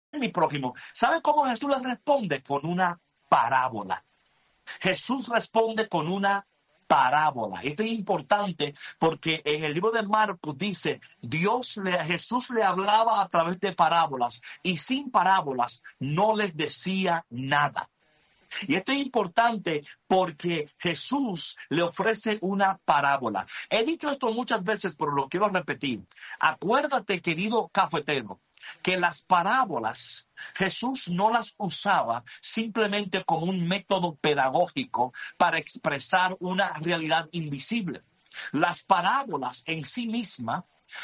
mi prójimo? ¿Sabe cómo Jesús le responde? Con una parábola. Jesús responde con una parábola. Esto es importante porque en el libro de Marcos dice, Jesús le hablaba a través de parábolas y sin parábolas no les decía nada. Y esto es importante porque Jesús le ofrece una parábola. He dicho esto muchas veces, pero lo quiero repetir. Acuérdate, querido cafetero, que las parábolas Jesús no las usaba simplemente como un método pedagógico para expresar una realidad invisible. Las parábolas en sí mismas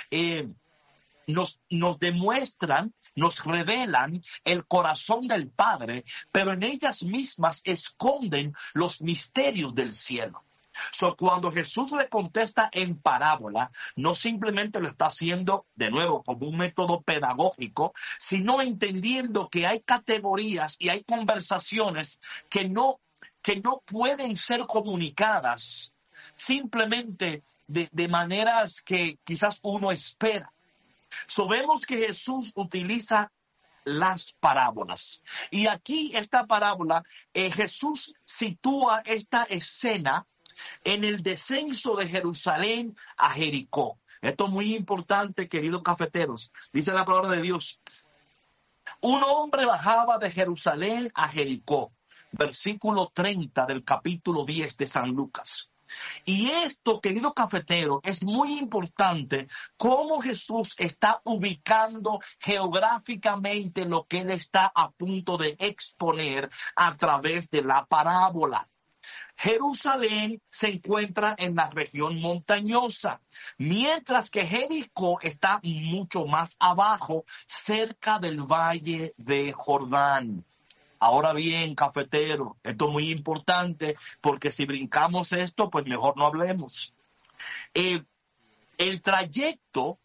nos demuestran, nos revelan el corazón del Padre, pero en ellas mismas esconden los misterios del cielo. Cuando Jesús le contesta en parábola, no simplemente lo está haciendo de nuevo como un método pedagógico, sino entendiendo que hay categorías y hay conversaciones que no pueden ser comunicadas simplemente de maneras que quizás uno espera. Vemos que Jesús utiliza las parábolas. Y aquí esta parábola, Jesús sitúa esta escena en el descenso de Jerusalén a Jericó. Esto es muy importante, queridos cafeteros. Dice la palabra de Dios. Un hombre bajaba de Jerusalén a Jericó. Versículo 30 del capítulo 10 de San Lucas. Y esto, querido cafetero, es muy importante cómo Jesús está ubicando geográficamente lo que él está a punto de exponer a través de la parábola. Jerusalén se encuentra en la región montañosa, mientras que Jericó está mucho más abajo, cerca del valle de Jordán. Ahora bien, cafetero, esto es muy importante porque si brincamos esto, pues mejor no hablemos. El trayecto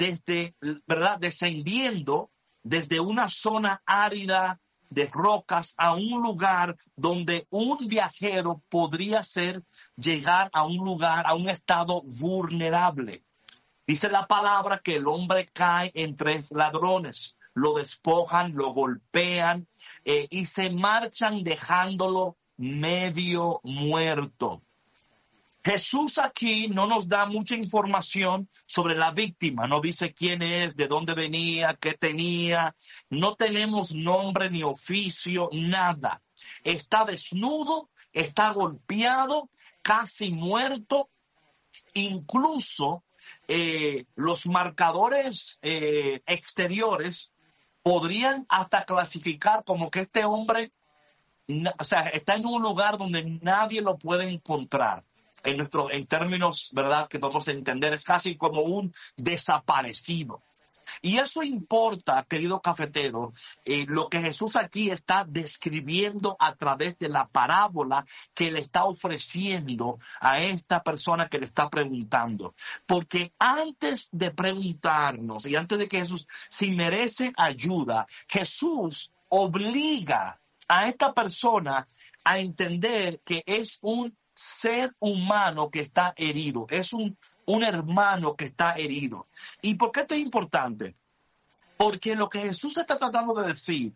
descendiendo desde una zona árida de rocas a un lugar donde un viajero podría llegar a un lugar, a un estado vulnerable. Dice la palabra que el hombre cae entre ladrones, lo despojan, lo golpean y se marchan dejándolo medio muerto. Jesús aquí no nos da mucha información sobre la víctima, no dice quién es, de dónde venía, qué tenía, no tenemos nombre ni oficio, nada. Está desnudo, está golpeado, casi muerto, incluso los marcadores exteriores podrían hasta clasificar como que este hombre, está en un lugar donde nadie lo puede encontrar. En términos, ¿verdad?, que podemos entender, es casi como un desaparecido. Y eso importa, querido cafetero, lo que Jesús aquí está describiendo a través de la parábola que le está ofreciendo a esta persona que le está preguntando. Porque antes de preguntarnos y antes de que Jesús, si merece ayuda, Jesús obliga a esta persona a entender que es un ser humano que está herido, es un hermano que está herido. ¿Y por qué esto es importante? Porque lo que Jesús está tratando de decir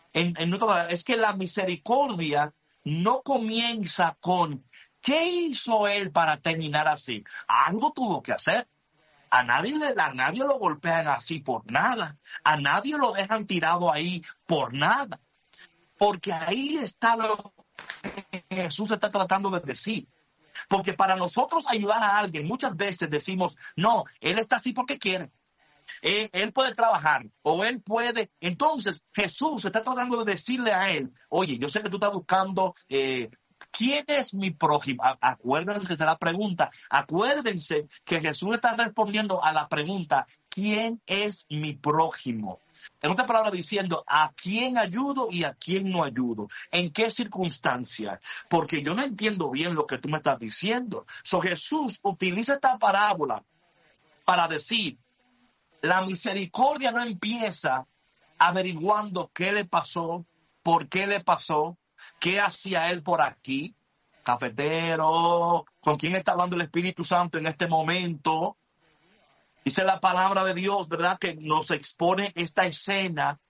es que la misericordia no comienza con ¿qué hizo él para terminar así? Algo tuvo que hacer. A nadie lo golpean así por nada. A nadie lo dejan tirado ahí por nada. Porque ahí está lo que Jesús está tratando de decir. Porque para nosotros ayudar a alguien, muchas veces decimos, no, él está así porque quiere. Él puede trabajar o él puede. Entonces Jesús está tratando de decirle a él, oye, yo sé que tú estás buscando quién es mi prójimo. Acuérdense de la pregunta. Acuérdense que Jesús está respondiendo a la pregunta, ¿quién es mi prójimo? En otra palabra diciendo, ¿a quién ayudo y a quién no ayudo? ¿En qué circunstancias? Porque yo no entiendo bien lo que tú me estás diciendo. Jesús utiliza esta parábola para decir, la misericordia no empieza averiguando qué le pasó, por qué le pasó, qué hacía él por aquí. Cafetero, ¿con quién está hablando el Espíritu Santo en este momento? Dice la palabra de Dios, ¿verdad?, que nos expone esta escena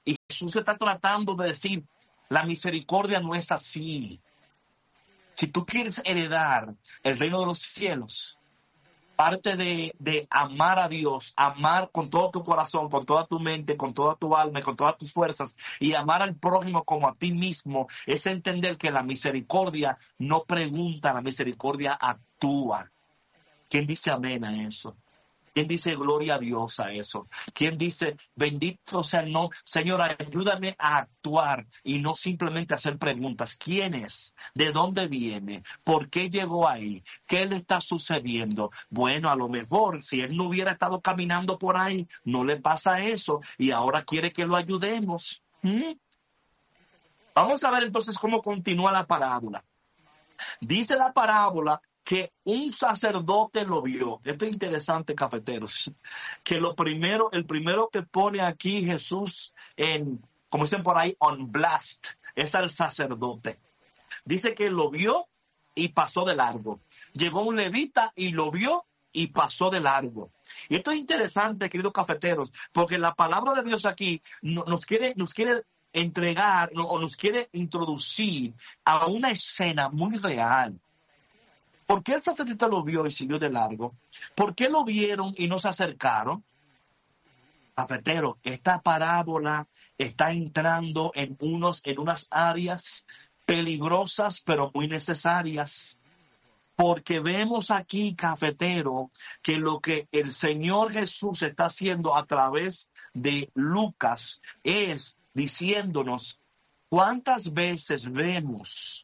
Y Jesús está tratando de decir, la misericordia no es así. Si tú quieres heredar el reino de los cielos, parte de amar a Dios, amar con todo tu corazón, con toda tu mente, con toda tu alma y con todas tus fuerzas, y amar al prójimo como a ti mismo, es entender que la misericordia no pregunta, la misericordia actúa. ¿Quién dice amén a eso? ¿Quién dice gloria a Dios a eso? ¿Quién dice bendito sea el nombre? Señor, ayúdame a actuar y no simplemente hacer preguntas? ¿Quién es? ¿De dónde viene? ¿Por qué llegó ahí? ¿Qué le está sucediendo? Bueno, a lo mejor si él no hubiera estado caminando por ahí, no le pasa eso y ahora quiere que lo ayudemos. Vamos a ver entonces cómo continúa la parábola. Dice la parábola que un sacerdote lo vio. Esto es interesante, cafeteros. Que el primero que pone aquí Jesús como dicen por ahí, on blast, es el sacerdote. Dice que lo vio y pasó de largo. Llegó un levita y lo vio y pasó de largo. Y esto es interesante, queridos cafeteros, porque la palabra de Dios aquí nos quiere entregar o nos quiere introducir a una escena muy real. ¿Por qué el sacerdote lo vio y siguió de largo? ¿Por qué lo vieron y no se acercaron? Cafetero, esta parábola está entrando en unas áreas peligrosas pero muy necesarias. Porque vemos aquí, cafetero, que lo que el Señor Jesús está haciendo a través de Lucas es diciéndonos cuántas veces vemos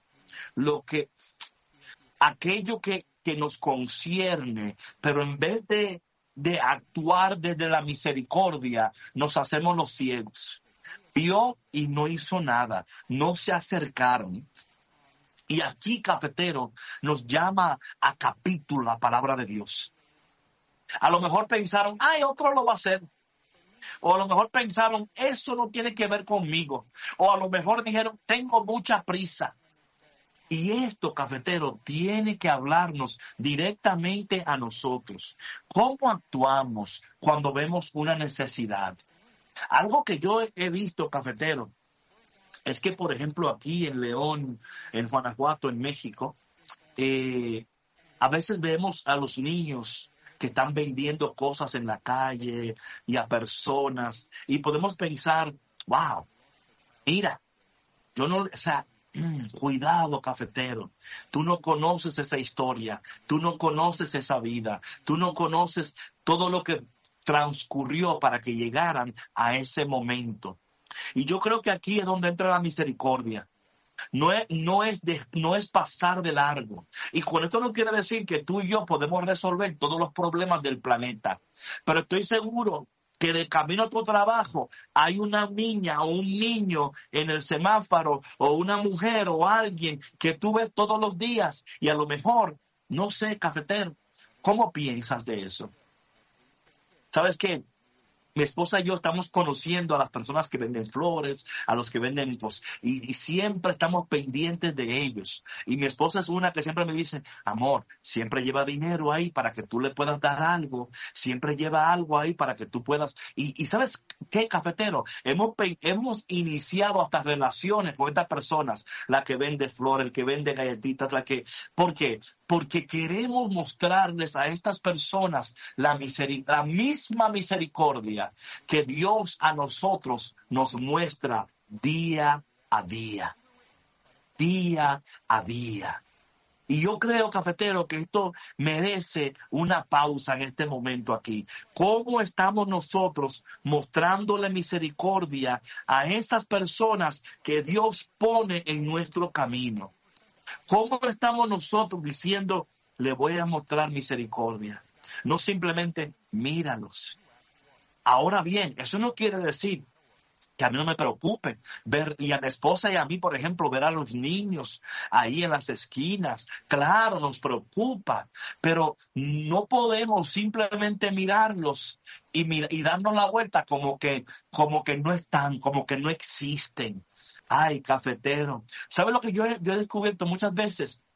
aquello que nos concierne, pero en vez de actuar desde la misericordia, nos hacemos los ciegos. Vio y no hizo nada, no se acercaron. Y aquí, cafetero, nos llama a capítulo la palabra de Dios. A lo mejor pensaron, otro lo va a hacer. O a lo mejor pensaron, eso no tiene que ver conmigo. O a lo mejor dijeron, tengo mucha prisa. Y esto, cafetero, tiene que hablarnos directamente a nosotros. ¿Cómo actuamos cuando vemos una necesidad? Algo que yo he visto, cafetero, es que, por ejemplo, aquí en León, en Guanajuato, en México, a veces vemos a los niños que están vendiendo cosas en la calle y a personas, y podemos pensar, wow, mira, cuidado, cafetero, tú no conoces esa historia, tú no conoces esa vida, tú no conoces todo lo que transcurrió para que llegaran a ese momento. Y yo creo que aquí es donde entra la misericordia. No es pasar de largo. Y con esto no quiere decir que tú y yo podemos resolver todos los problemas del planeta. Pero estoy seguro que de camino a tu trabajo hay una niña o un niño en el semáforo o una mujer o alguien que tú ves todos los días y a lo mejor, no sé, cafetero, ¿cómo piensas de eso? ¿Sabes qué? Mi esposa y yo estamos conociendo a las personas que venden flores, a los que venden, pues, y siempre estamos pendientes de ellos. Y mi esposa es una que siempre me dice, amor, siempre lleva dinero ahí para que tú le puedas dar algo, siempre lleva algo ahí para que tú puedas. Y ¿sabes qué, cafetero? Hemos iniciado hasta relaciones con estas personas, la que vende flores, el que vende galletitas, ¿por qué? Porque queremos mostrarles a estas personas la misma misericordia que Dios a nosotros nos muestra día a día, día a día. Y yo creo, cafetero, que esto merece una pausa en este momento aquí. ¿Cómo estamos nosotros mostrándole misericordia a esas personas que Dios pone en nuestro camino? ¿Cómo estamos nosotros diciendo, le voy a mostrar misericordia? No simplemente míralos. Ahora bien, eso no quiere decir que a mí no me preocupe ver, y a mi esposa y a mí, por ejemplo, ver a los niños ahí en las esquinas. Claro, nos preocupa, pero no podemos simplemente mirarlos y darnos la vuelta como que no están, como que no existen. Ay, cafetero. ¿Sabe lo que yo he descubierto muchas veces?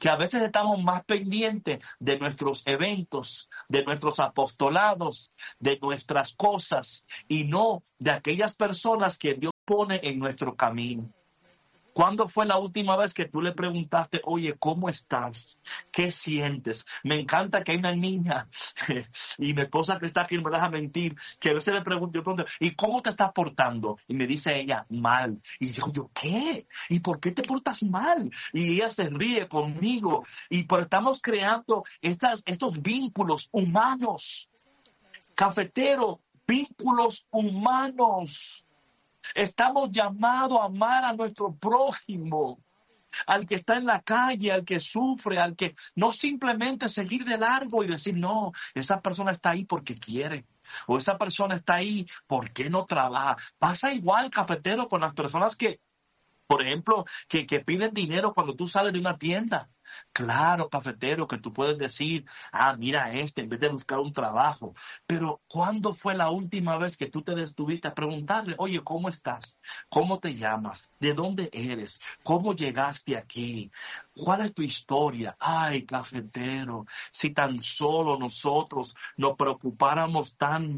que a veces estamos más pendientes de nuestros eventos, de nuestros apostolados, de nuestras cosas, y no de aquellas personas que Dios pone en nuestro camino. ¿Cuándo fue la última vez que tú le preguntaste, oye, ¿cómo estás? ¿Qué sientes? Me encanta que hay una niña, y mi esposa que está aquí no me deja mentir, que a veces le pregunto, ¿y cómo te estás portando? Y me dice ella, mal. Y digo yo, ¿qué? ¿Y por qué te portas mal? Y ella se ríe conmigo. Y pero estamos creando estos vínculos humanos. Cafetero, vínculos humanos. Estamos llamados a amar a nuestro prójimo, al que está en la calle, al que sufre, al que no simplemente seguir de largo y decir, no, esa persona está ahí porque quiere, o esa persona está ahí porque no trabaja. Pasa igual, cafetero, con las personas que, por ejemplo, que piden dinero cuando tú sales de una tienda. Claro, cafetero, que tú puedes decir, mira en vez de buscar un trabajo. Pero ¿cuándo fue la última vez que tú te detuviste a preguntarle, oye, ¿cómo estás? ¿Cómo te llamas? ¿De dónde eres? ¿Cómo llegaste aquí? ¿Cuál es tu historia? Ay, cafetero, si tan solo nosotros nos preocupáramos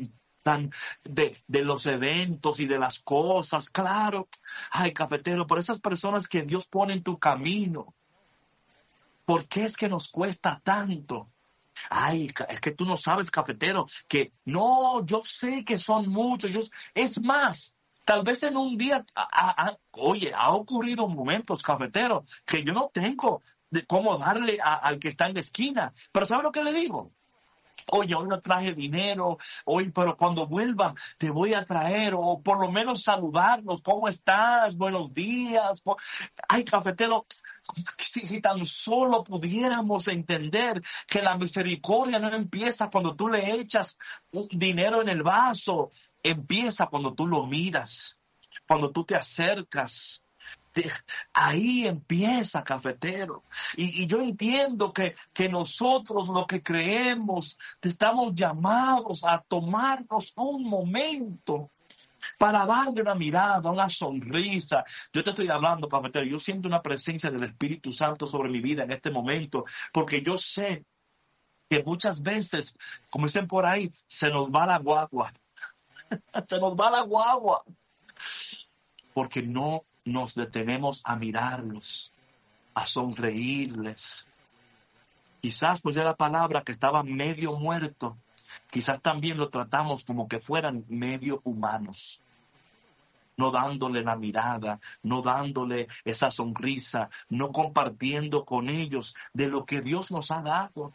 de los eventos y de las cosas, claro. Ay, cafetero, por esas personas que Dios pone en tu camino. ¿Por qué es que nos cuesta tanto? Ay, es que tú no sabes, cafetero, que no, yo sé que son muchos. Es más, tal vez en un día, oye, ha ocurrido momentos, cafetero, que yo no tengo de cómo darle al que está en la esquina. Pero ¿sabe lo que le digo? Oye, hoy no traje dinero, hoy, pero cuando vuelva te voy a traer, o por lo menos saludarnos, ¿cómo estás? Buenos días. Ay, cafetero, si tan solo pudiéramos entender que la misericordia no empieza cuando tú le echas un dinero en el vaso, empieza cuando tú lo miras, cuando tú te acercas. Ahí empieza, cafetero. Y yo entiendo que nosotros lo que creemos, estamos llamados a tomarnos un momento para darle una mirada, una sonrisa. Yo te estoy hablando, cafetero, yo siento una presencia del Espíritu Santo sobre mi vida en este momento, porque yo sé que muchas veces, como dicen por ahí, se nos va la guagua. Se nos va la guagua. Porque no nos detenemos a mirarlos, a sonreírles. Quizás pues ya la palabra que estaba medio muerto, quizás también lo tratamos como que fueran medio humanos, no dándole la mirada, no dándole esa sonrisa, no compartiendo con ellos de lo que Dios nos ha dado.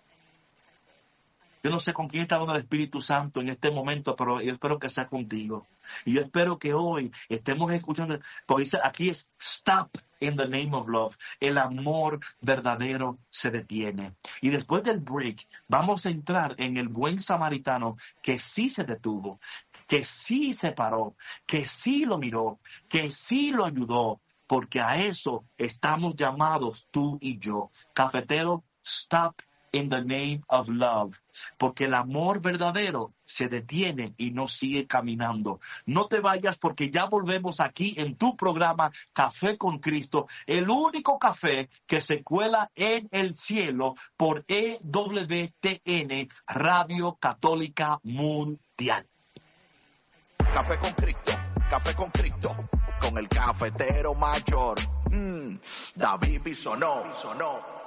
Yo no sé con quién está hablando el Espíritu Santo en este momento, pero yo espero que sea contigo. Y yo espero que hoy estemos escuchando, porque dice aquí es stop in the name of love. El amor verdadero se detiene. Y después del break vamos a entrar en el buen samaritano que sí se detuvo, que sí se paró, que sí lo miró, que sí lo ayudó, porque a eso estamos llamados tú y yo. Cafetero, stop in the name of love, porque el amor verdadero se detiene y no sigue caminando. No te vayas porque ya volvemos aquí en tu programa Café con Cristo, el único café que se cuela en el cielo por EWTN, Radio Católica Mundial. Café con Cristo, con el cafetero mayor, David Bisonó.